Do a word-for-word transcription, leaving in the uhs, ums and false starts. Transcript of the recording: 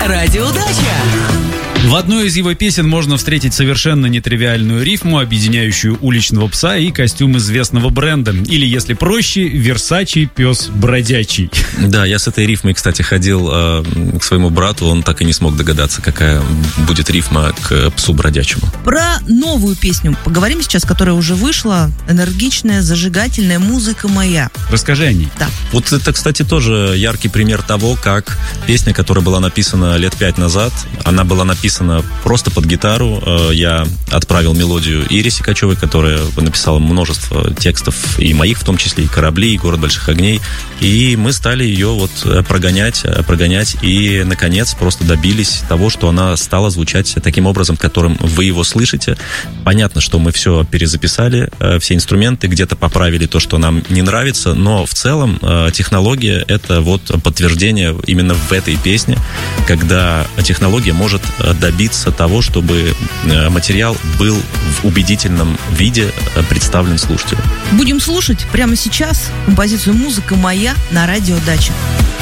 Радиодача. В одной из его песен можно встретить совершенно нетривиальную рифму, объединяющую уличного пса и костюм известного бренда. Или, если проще, Versace пес бродячий. Да, я с этой рифмой, кстати, ходил э, к своему брату, он так и не смог догадаться, какая будет рифма к псу бродячему. Про новую песню поговорим сейчас, которая уже вышла. Энергичная, зажигательная музыка моя. Расскажи о ней. Да. Вот это, кстати, тоже яркий пример того, как песня, которая была написана лет пять назад, она была написана просто под гитару. Я отправил мелодию Ире Сикачевой, которая написала множество текстов, и моих в том числе, и «Корабли», и «Город больших огней». И мы стали ее вот прогонять, прогонять, и, наконец, просто добились того, что она стала звучать таким образом, которым вы его слышите. Понятно, что мы все перезаписали, все инструменты, где-то поправили то, что нам не нравится, но в целом технология — это вот подтверждение именно в этой песне, когда технология может добиться того, чтобы материал был в убедительном виде представлен слушателю. Будем слушать прямо сейчас композицию «Музыка моя» на радиодаче.